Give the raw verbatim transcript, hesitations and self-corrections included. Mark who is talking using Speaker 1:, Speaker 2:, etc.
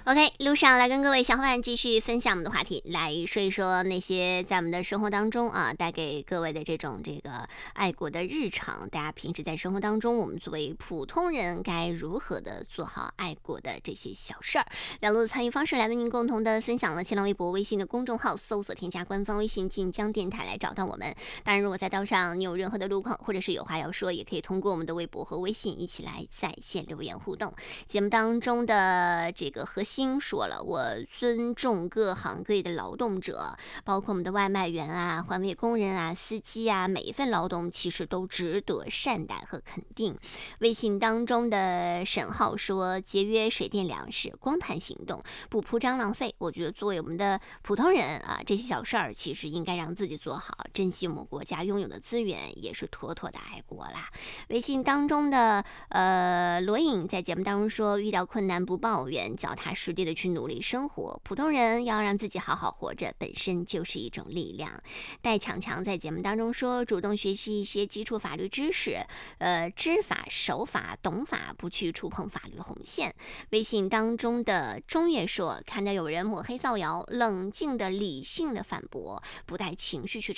Speaker 1: OK， 路上来跟各位小伙伴继续分享我们的话题，来说一说那些在我们的生活当中啊，带给各位的这种这个爱国的日常。大家平时在生活当中，我们作为普通人该如何的做好爱国的这些小事儿？两路的参与方式来为您共同的分享了。新浪微博、微信的公众号搜索添加官方微信晋江电台来找到我们。当然，如果在道上你有任何的路况，或者是有话要说，也可以通过我们的微博和微信一起来在线留言互动。节目当中的这个核心说了，我尊重各行各业的劳动者，包括我们的外卖员啊、环卫工人啊、司机啊，每一份劳动其实都值得善待和肯定。微信当中的沈浩说，节约水电粮食，光盘行动，不铺张浪费。我觉得作为我们的普通人啊，这些小事儿其实应该让自己做好，珍惜我们国家拥有的资源，也是妥妥的爱国啦。微信当中的呃罗颖在节目当中说，遇到困难不抱怨，脚踏实地的去努力生活。普通人要让自己好好活着，本身就是一种力量。戴强强在节目当中说，主动学习一些基础法律知识，呃，知法守法懂法，不去触碰法律红线。微信当中的中月说，看到有人抹黑造谣，冷静的理性的反驳，不带情绪去